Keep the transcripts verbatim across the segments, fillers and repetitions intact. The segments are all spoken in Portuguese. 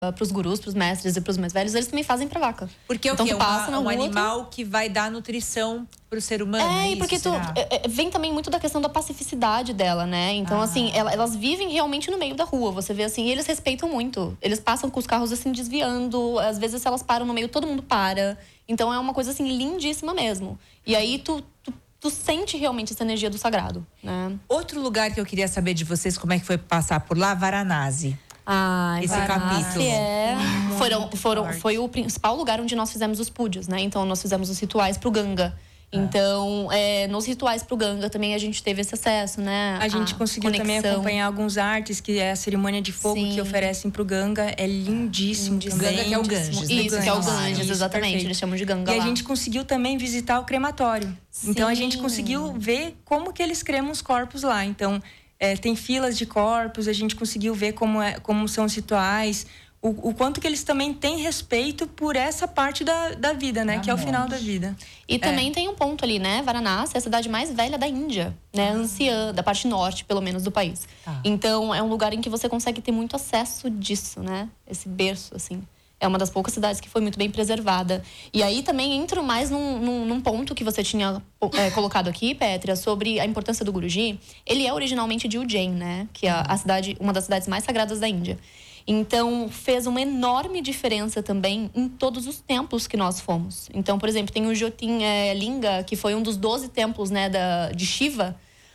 para os gurus, para os mestres e para os mais velhos, eles também fazem para vaca. Porque é então, o quê? tu passa Uma, na um rua, animal tu... que vai dar nutrição pro ser humano. É, é e isso, porque tu, é, vem também muito da questão da pacificidade dela, né? Então, ah. assim, ela, elas vivem realmente no meio da rua. Você vê assim, e eles respeitam muito. Eles passam com os carros assim, desviando. Às vezes, se elas param no meio, todo mundo para. Então, é uma coisa assim, lindíssima mesmo. E aí, tu, tu, tu sente realmente essa energia do sagrado, né? Outro lugar que eu queria saber de vocês, como é que foi passar por lá, Varanasi. Ah, esse Varanasi capítulo é, foram, foram, foi o principal lugar onde nós fizemos os púdios, né? Então nós fizemos os rituais pro Ganga. Ah. Então, é, nos rituais pro Ganga também a gente teve esse acesso, né? A gente a conseguiu conexão. também acompanhar alguns artes, que é a cerimônia de fogo. Sim. Que oferecem pro Ganga. É lindíssimo. lindíssimo. Ganga que é o Ganges. Isso, Ganges. que é o Ganges, exatamente. Isso, eles chamam de Ganga E lá. a gente conseguiu também visitar o crematório. Sim. Então a gente conseguiu ver como que eles cremam os corpos lá. Então, É, tem filas de corpos, a gente conseguiu ver como, é, como são os rituais, o, o quanto que eles também têm respeito por essa parte da, da vida, né? Ah, que é o final da vida. E é. também tem um ponto ali, né? Varanasi é a cidade mais velha da Índia, né? Ah. Anciã, da parte norte, pelo menos, do país. Ah. Então, é um lugar em que você consegue ter muito acesso disso, né? Esse berço, assim. É uma das poucas cidades que foi muito bem preservada. E aí também entro mais num, num, num ponto que você tinha é, colocado aqui, Pétria, sobre a importância do Guruji. Ele é originalmente de Ujjain, né? Que é a cidade, uma das cidades mais sagradas da Índia. Então, fez uma enorme diferença também em todos os templos que nós fomos. Então, por exemplo, tem o Jyotirlinga, que foi um dos doze templos, né, da, de Shiva,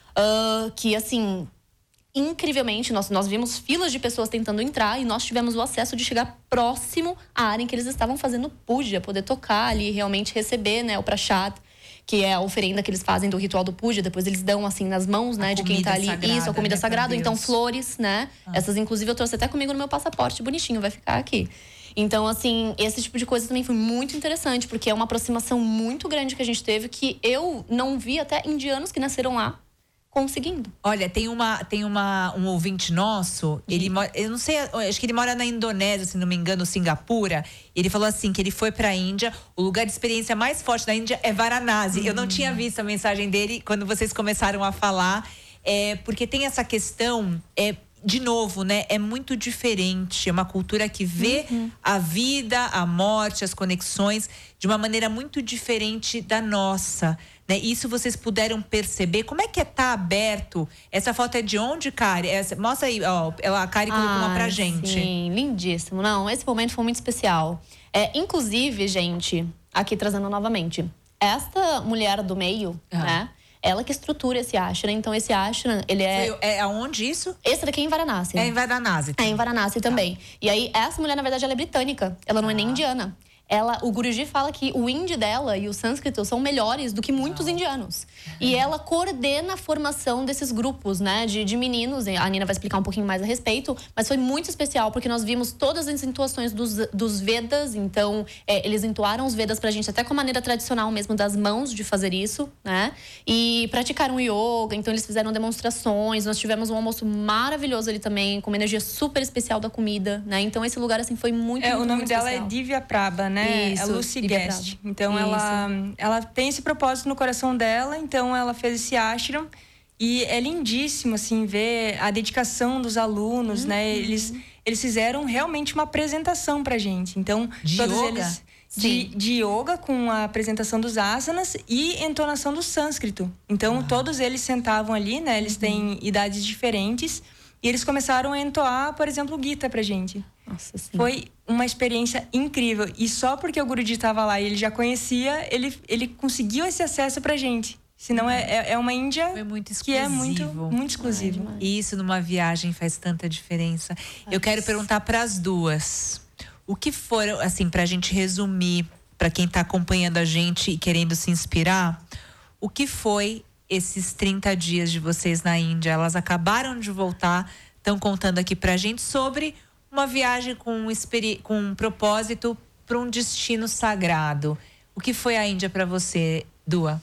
uh, que, assim... Incrivelmente, nós, nós vimos filas de pessoas tentando entrar e nós tivemos o acesso de chegar próximo à área em que eles estavam fazendo puja, poder tocar ali, realmente receber, né, o prashad, que é a oferenda que eles fazem do ritual do puja. Depois eles dão, assim, nas mãos, né, de quem tá ali. Sagrada, isso, a comida né, sagrada. Então, flores, né? Ah. Essas, inclusive, eu trouxe até comigo no meu passaporte, bonitinho, vai ficar aqui. Então, assim, esse tipo de coisa também foi muito interessante, porque é uma aproximação muito grande que a gente teve, que eu não vi até indianos que nasceram lá conseguindo. Olha, tem uma tem uma um ouvinte nosso, ele mora, eu não sei, acho que ele mora na Indonésia, se não me engano, Singapura. Ele falou assim que ele foi para a Índia, o lugar de experiência mais forte da Índia é Varanasi. Hum. Eu não tinha visto a mensagem dele quando vocês começaram a falar, é, porque tem essa questão, é de novo, né? É muito diferente. É uma cultura que vê uhum. a vida, a morte, as conexões de uma maneira muito diferente da nossa. Né? Isso vocês puderam perceber? Como é que é tá aberto? Essa foto é de onde, Kari? Essa, mostra aí, ó. A Kari colocou ah, uma pra gente. Sim, lindíssimo. Não, esse momento foi muito especial. É, inclusive, gente, aqui trazendo novamente, esta mulher do meio, ah. né? Ela que estrutura esse ashram. Então, esse ashram, ele é... Foi, é aonde isso? Esse daqui é em Varanasi. É em Varanasi. É em Varanasi também. Tá. E aí, essa mulher, na verdade, ela é britânica. Ela não ah. é nem indiana. Ela, o Guruji fala que o hindi dela e o sânscrito são melhores do que muitos indianos. E ela coordena a formação desses grupos, né, de, de meninos. A Nina vai explicar um pouquinho mais a respeito, mas foi muito especial porque nós vimos todas as intuações dos, dos Vedas. Então, é, eles entoaram os Vedas pra gente até com a maneira tradicional mesmo das mãos de fazer isso, né? E praticaram yoga, então eles fizeram demonstrações. Nós tivemos um almoço maravilhoso ali também, com uma energia super especial da comida, né? Então, esse lugar, assim, foi muito, é, muito, o nome muito dela especial. É Divya Prabha, né? Né? Isso, é Lucy Guest. Então Isso. ela, ela tem esse propósito no coração dela, então ela fez esse ashram e é lindíssimo assim ver a dedicação dos alunos, uhum. né? Eles eles fizeram realmente uma apresentação pra gente. Então, de todos yoga? eles de, de yoga com a apresentação dos asanas e entonação do sânscrito. Então, ah. todos eles sentavam ali, né? Eles uhum. têm idades diferentes. E eles começaram a entoar, por exemplo, o Gita pra gente. Nossa, sim. Foi uma experiência incrível. E só porque o Guruji estava lá e ele já conhecia, ele, ele conseguiu esse acesso pra gente. Senão é, é uma Índia que é muito, muito exclusiva. E isso numa viagem faz tanta diferença. Ai, Eu quero perguntar para as duas. O que foram, assim, pra gente resumir, para quem tá acompanhando a gente e querendo se inspirar, o que foi esses trinta dias de vocês na Índia? Elas acabaram de voltar, estão contando aqui pra gente sobre uma viagem com um, experi- com um propósito para um destino sagrado. O que foi a Índia para você, Dua?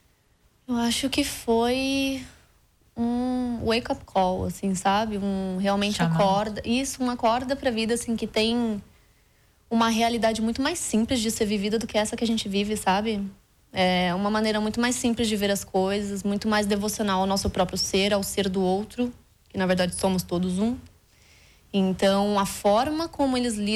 Eu acho que foi um wake up call, assim, sabe? Um realmente Chamado. acorda. Isso, uma acorda pra vida, assim, que tem uma realidade muito mais simples de ser vivida do que essa que a gente vive, sabe? É uma maneira muito mais simples de ver as coisas, muito mais devocional ao nosso próprio ser, ao ser do outro, que na verdade somos todos um. Então, a forma como eles lidam